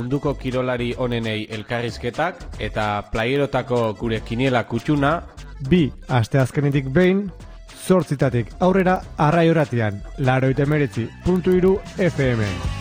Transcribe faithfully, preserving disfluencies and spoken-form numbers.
munduko kirolari onenei elkarrizketak eta playerotako gure kiniela kutxuna bi asteazkenetik behin, zortzitatik aurrera arrai horatian, laroite meretzi puntu iru F M.